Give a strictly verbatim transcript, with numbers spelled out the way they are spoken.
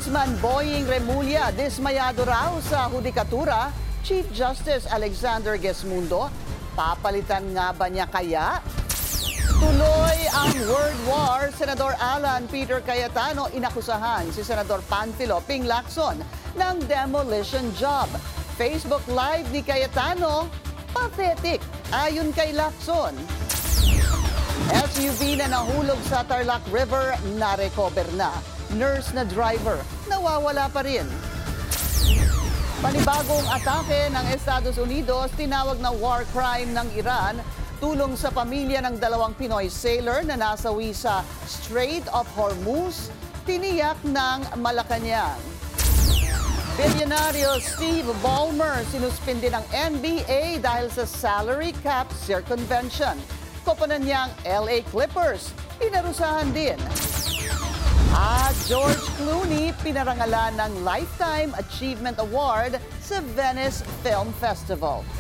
Congressman Boying Remulla dismayado raw sa hudikatura. Chief Justice Alexander Gesmundo, papalitan nga ba niya kaya? Tuloy ang word war. Senador Alan Peter Cayetano inakusahan si Senador Panfilo Ping Lacson ng demolition job. Facebook Live ni Cayetano, pathetic ayon kay Lacson. S U V na nahulog sa Tarlac River na-recover na. Nurse na driver, nawawala pa rin. Panibagong atake ng Estados Unidos, tinawag na war crime ng Iran, tulong sa pamilya ng dalawang Pinoy sailor na nasawi sa Strait of Hormuz, tiniyak ng Malacanang. Bilyonaryo Steve Ballmer sinuspindi ng N B A dahil sa salary cap circumvention. Koponan niyang L A Clippers, pinarusahan din. At George Clooney pinarangalan ng Lifetime Achievement Award sa Venice Film Festival.